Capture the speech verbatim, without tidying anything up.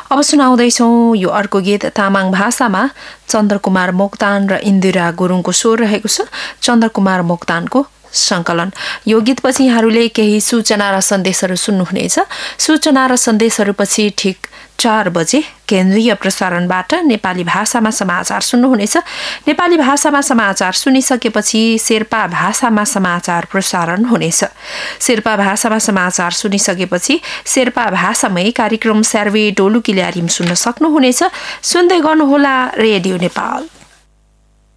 अब सुनाउँदैछौँ यो अर्को गीत तामाङ भाषामा चन्द्रकुमार मोक्तान र इन्दिरा गुरुङको स्वर रहेको छ। चन्द्रकुमार मोक्तानको संकलन। यो गीतपछि यहाँहरूले केही सूचना र सन्देशहरू सुन्नुहुनेछ। सूचना र सन्देशहरूपछि ठिक चार बजे केन्द्रीय प्रसारणबाट नेपाली भाषामा समाचार सुन्नुहुनेछ। नेपाली भाषामा समाचार सुनिसकेपछि शेर्पा भाषामा समाचार प्रसारण हुनेछ। शेर्पा भाषामा समाचार सुनिसकेपछि शेर्पा भाषामै कार्यक्रम सर्वे डोलुकी ल्यारिम सुन्न सक्नुहुनेछ। सुन्दै गर्नुहोला रेडियो नेपाल।